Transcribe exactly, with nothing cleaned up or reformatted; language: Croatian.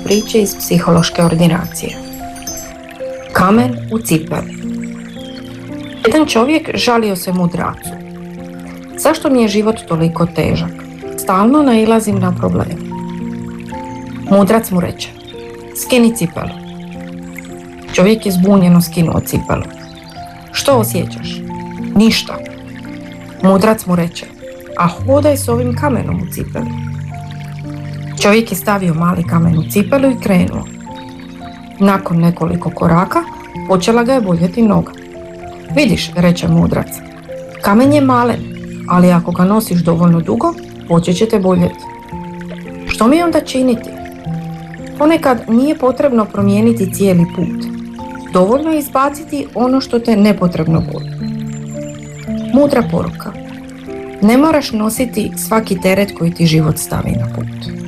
priče iz psihološke ordinacije. Kamen u cipeli. Jedan čovjek žalio se mudracu. Zašto mi je život toliko težak? Stalno nailazim na probleme. Mudrac mu reče, skini cipelu. Čovjek je zbunjeno skinuo cipelu. Što osjećaš? Ništa. Mudrac mu reče, a hodaj s ovim kamenom u cipeli. Čovjek je stavio mali kamen u cipelu i krenuo. Nakon nekoliko koraka počela ga je boljeti noga. Vidiš, reče mudrac, kamen je malen, ali ako ga nosiš dovoljno dugo, počet će te boljeti. Što mi onda činiti? Ponekad nije potrebno promijeniti cijeli put. Dovoljno je izbaciti ono što te nepotrebno boli. Mudra poruka. Ne moraš nositi svaki teret koji ti život stavi na put.